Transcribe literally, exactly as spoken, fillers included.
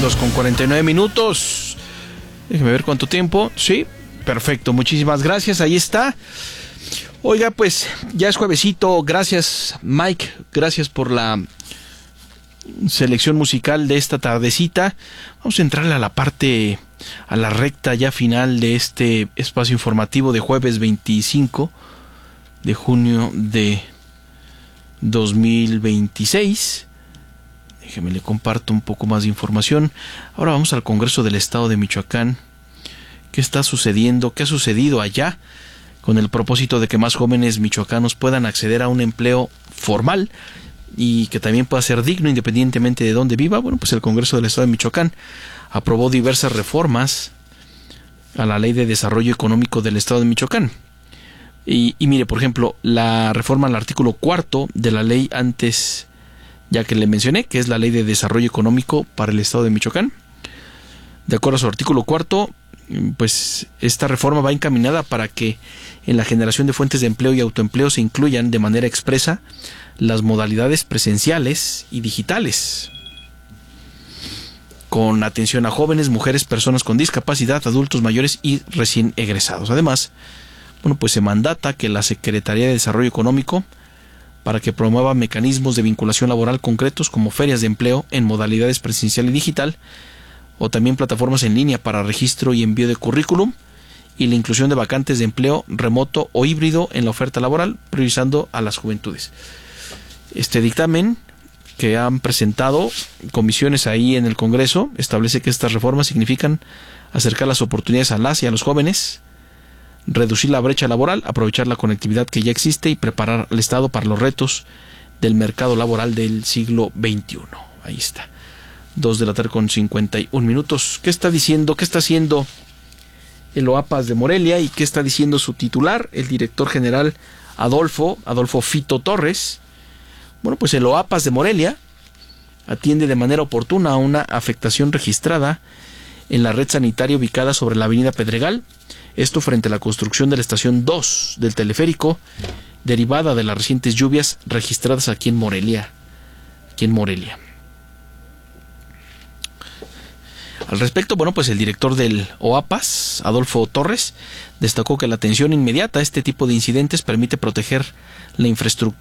dos con cuarenta y nueve minutos. Déjeme ver cuánto tiempo. Sí, perfecto. Muchísimas gracias. Ahí está. Oiga, pues ya es juevesito. Gracias, Mike. Gracias por la selección musical de esta tardecita. Vamos a entrarle a la parte, a la recta ya final de este espacio informativo de jueves veinticinco de junio de dos mil veintiséis. Déjeme le comparto un poco más de información. Ahora vamos al Congreso del Estado de Michoacán. ¿Qué está sucediendo? ¿Qué ha sucedido allá? Con el propósito de que más jóvenes michoacanos puedan acceder a un empleo formal y que también pueda ser digno independientemente de dónde viva. Bueno, pues el Congreso del Estado de Michoacán aprobó diversas reformas a la Ley de Desarrollo Económico del Estado de Michoacán. Y, y mire, por ejemplo, la reforma al artículo cuarto de la ley antes, ya que le mencioné, que es la Ley de Desarrollo Económico para el Estado de Michoacán. De acuerdo a su artículo cuarto, pues esta reforma va encaminada para que en la generación de fuentes de empleo y autoempleo se incluyan de manera expresa las modalidades presenciales y digitales, con atención a jóvenes, mujeres, personas con discapacidad, adultos mayores y recién egresados. Además, bueno, pues se mandata que la Secretaría de Desarrollo Económico, para que promueva mecanismos de vinculación laboral concretos como ferias de empleo en modalidades presencial y digital, o también plataformas en línea para registro y envío de currículum, y la inclusión de vacantes de empleo remoto o híbrido en la oferta laboral, priorizando a las juventudes. Este dictamen que han presentado comisiones ahí en el Congreso establece que estas reformas significan acercar las oportunidades a las y a los jóvenes, reducir la brecha laboral, aprovechar la conectividad que ya existe y preparar al Estado para los retos del mercado laboral del siglo veintiuno. Ahí está. Dos de la tarde con cincuenta y un minutos. ¿Qué está diciendo? ¿Qué está haciendo el OAPAS de Morelia? ¿Y qué está diciendo su titular, el director general Adolfo, Adolfo Fito Torres? Bueno, pues el OAPAS de Morelia atiende de manera oportuna a una afectación registrada en la red sanitaria ubicada sobre la avenida Pedregal. Esto frente a la construcción de la estación dos del teleférico, derivada de las recientes lluvias registradas aquí en Morelia. Aquí en Morelia. Al respecto, bueno, pues el director del OAPAS, Adolfo Torres, destacó que la atención inmediata a este tipo de incidentes permite proteger la infraestructura